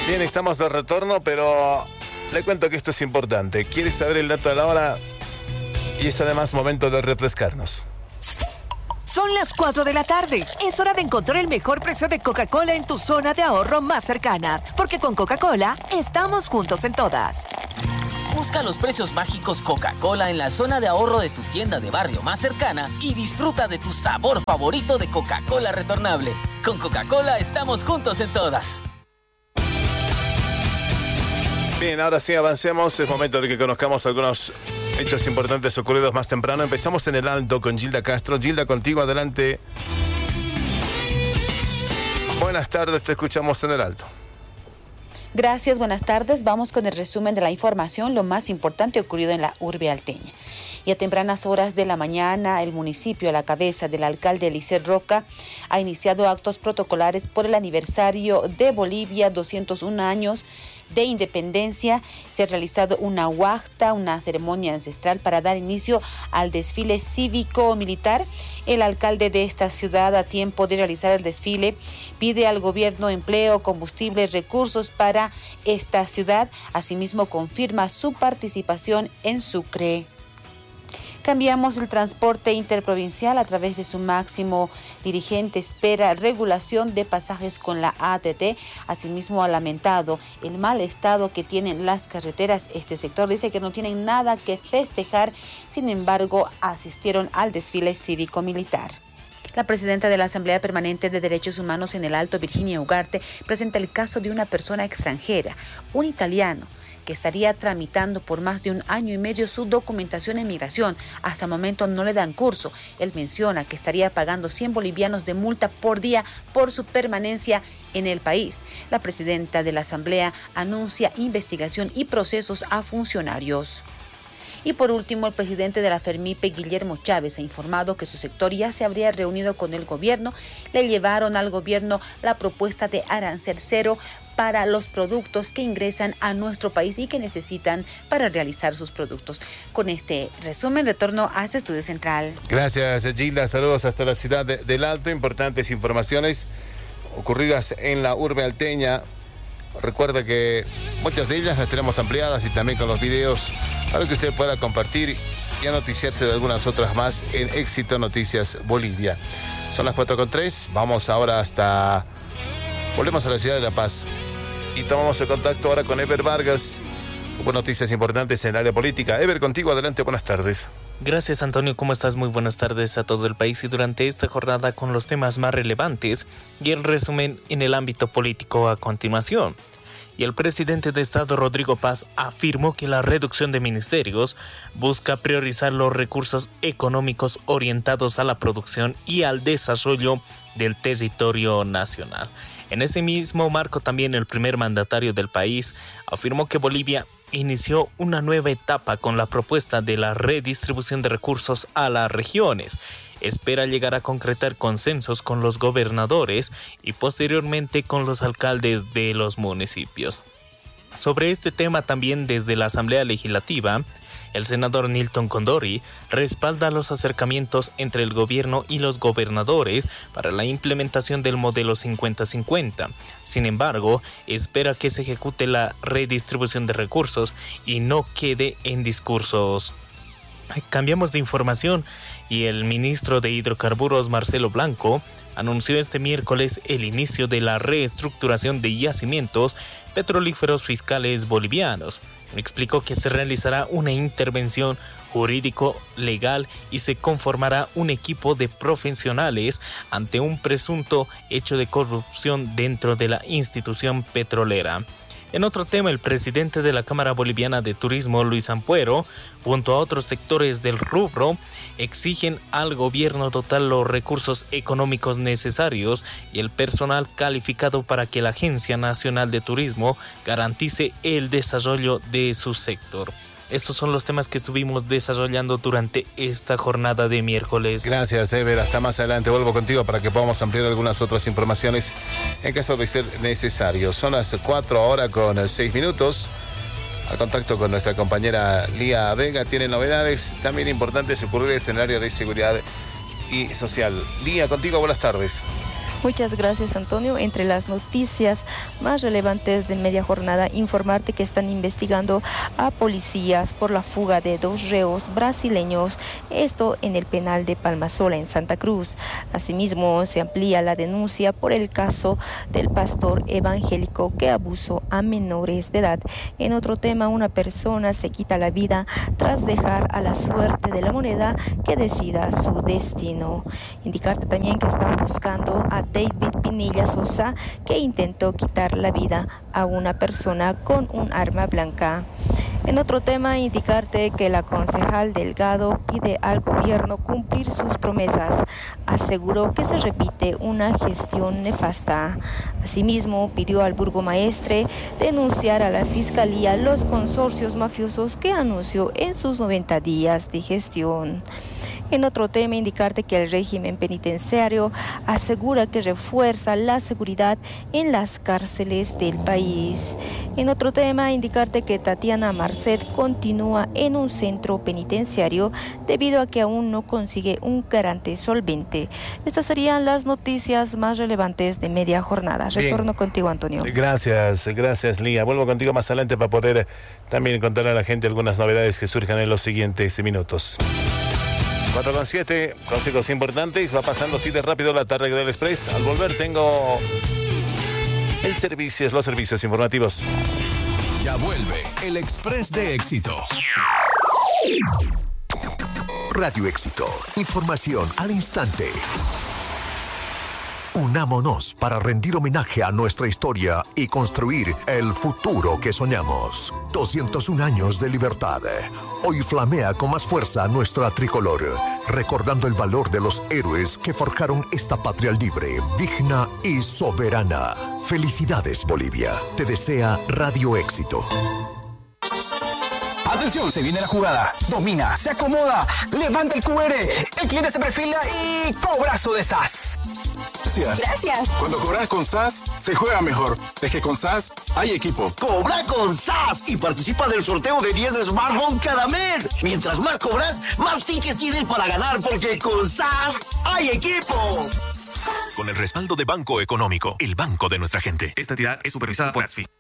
Bien, estamos de retorno, pero le cuento que esto es importante. ¿Quieres saber el dato de la hora? Y es además momento de refrescarnos. Son las 4 de la tarde. Es hora de encontrar el mejor precio de Coca-Cola en tu zona de ahorro más cercana. Porque con Coca-Cola estamos juntos en todas. Busca los precios mágicos Coca-Cola en la zona de ahorro de tu tienda de barrio más cercana y disfruta de tu sabor favorito de Coca-Cola retornable. Con Coca-Cola estamos juntos en todas. Bien, ahora sí avancemos. Es momento de que conozcamos algunos hechos importantes ocurridos más temprano. Empezamos en el Alto con Gilda Castro. Gilda, contigo, adelante. Buenas tardes, te escuchamos en el Alto. Gracias, buenas tardes. Vamos con el resumen de la información, lo más importante ocurrido en la urbe alteña. Y a tempranas horas de la mañana, el municipio, a la cabeza del alcalde Eliezer Roca, ha iniciado actos protocolares por el aniversario de Bolivia, 201 años de independencia. Se ha realizado una huacta, una ceremonia ancestral para dar inicio al desfile cívico-militar. El alcalde de esta ciudad, a tiempo de realizar el desfile, pide al gobierno empleo, combustibles, recursos para esta ciudad. Asimismo, confirma su participación en Sucre. Cambiamos. El transporte interprovincial, a través de su máximo dirigente, espera regulación de pasajes con la ATT. Asimismo, ha lamentado el mal estado que tienen las carreteras. Este sector dice que no tienen nada que festejar, sin embargo, asistieron al desfile cívico-militar. La presidenta de la Asamblea Permanente de Derechos Humanos en el Alto, Virginia Ugarte, presenta el caso de una persona extranjera, un italiano, que estaría tramitando por más de 1 año y medio su documentación en migración. Hasta el momento no le dan curso. Él menciona que estaría pagando 100 bolivianos de multa por día por su permanencia en el país. La presidenta de la Asamblea anuncia investigación y procesos a funcionarios. Y por último, el presidente de la FERMIPE, Guillermo Chávez, ha informado que su sector ya se habría reunido con el gobierno. Le llevaron al gobierno la propuesta de arancel cero para los productos que ingresan a nuestro país y que necesitan para realizar sus productos. Con este resumen, retorno a este estudio central. Gracias, Gilda. Saludos hasta la ciudad del Alto. Importantes informaciones ocurridas en la urbe alteña. Recuerda que muchas de ellas las tenemos ampliadas y también con los videos para que usted pueda compartir y anoticiarse de algunas otras más en Éxito Noticias Bolivia. Son las 4:03. Vamos ahora volvemos a la ciudad de La Paz y tomamos el contacto ahora con Ever Vargas. Hubo noticias importantes en el área política. Ever, contigo, adelante, buenas tardes. Gracias, Antonio, ¿cómo estás? Muy buenas tardes a todo el país y durante esta jornada con los temas más relevantes y el resumen en el ámbito político a continuación. Y el presidente de Estado, Rodrigo Paz, afirmó que la reducción de ministerios busca priorizar los recursos económicos orientados a la producción y al desarrollo del territorio nacional. En ese mismo marco, también el primer mandatario del país afirmó que Bolivia inició una nueva etapa con la propuesta de la redistribución de recursos a las regiones. Espera llegar a concretar consensos con los gobernadores y posteriormente con los alcaldes de los municipios. Sobre este tema, también desde la Asamblea Legislativa, el senador Nilton Condori respalda los acercamientos entre el gobierno y los gobernadores para la implementación del modelo 50-50. Sin embargo, espera que se ejecute la redistribución de recursos y no quede en discursos. Cambiamos de información y el ministro de Hidrocarburos, Marcelo Blanco, anunció este miércoles el inicio de la reestructuración de yacimientos petrolíferos fiscales bolivianos. Explicó que se realizará una intervención jurídico-legal y se conformará un equipo de profesionales ante un presunto hecho de corrupción dentro de la institución petrolera. En otro tema, el presidente de la Cámara Boliviana de Turismo, Luis Ampuero, junto a otros sectores del rubro, exigen al gobierno dotar los recursos económicos necesarios y el personal calificado para que la Agencia Nacional de Turismo garantice el desarrollo de su sector. Estos son los temas que estuvimos desarrollando durante esta jornada de miércoles. Gracias, Ever. Hasta más adelante. Vuelvo contigo para que podamos ampliar algunas otras informaciones en caso de ser necesario. Son las 4 ahora con 6 minutos. Al contacto con nuestra compañera Lía Vega. Tiene novedades también importantes ocurridas en el área de seguridad y social. Lía, contigo, buenas tardes. Muchas gracias, Antonio. Entre las noticias más relevantes de media jornada, informarte que están investigando a policías por la fuga de 2 reos brasileños, esto en el penal de Palmasola, en Santa Cruz. Asimismo, se amplía la denuncia por el caso del pastor evangélico que abusó a menores de edad. En otro tema, una persona se quita la vida tras dejar a la suerte de la moneda que decida su destino. Indicarte también que están buscando a David Pinilla Sosa, que intentó quitar la vida a una persona con un arma blanca. En otro tema, indicarte que la concejal Delgado pide al gobierno cumplir sus promesas. Aseguró que se repite una gestión nefasta. Asimismo, pidió al burgomaestre denunciar a la fiscalía los consorcios mafiosos que anunció en sus 90 días de gestión. En otro tema, indicarte que el régimen penitenciario asegura que refuerza la seguridad en las cárceles del país. En otro tema, indicarte que Tatiana Marcet continúa en un centro penitenciario debido a que aún no consigue un garante solvente. Estas serían las noticias más relevantes de media jornada. Retorno contigo, Antonio. Gracias, Lía. Vuelvo contigo más adelante para poder también contarle a la gente algunas novedades que surjan en los siguientes minutos. 4:07, consejos importantes. Va pasando así de rápido la tarde del Express. Al volver tengo los servicios informativos. Ya vuelve el Express de Éxito. Radio Éxito. Información al instante. Unámonos para rendir homenaje a nuestra historia y construir el futuro que soñamos. 201 años de libertad. Hoy flamea con más fuerza nuestra tricolor, recordando el valor de los héroes que forjaron esta patria libre, digna y soberana. Felicidades, Bolivia. Te desea Radio Éxito. Atención, se viene la jugada. Domina, se acomoda, levanta el QR. El cliente se perfila y cobrazo de SAS. Gracias. Cuando cobras con SAS, se juega mejor. Es que con SAS hay equipo. Cobra con SAS y participa del sorteo de 10 smartphones cada mes. Mientras más cobras, más tickets tienes para ganar, porque con SAS hay equipo. Con el respaldo de Banco Económico, el banco de nuestra gente. Esta entidad es supervisada por ASFI.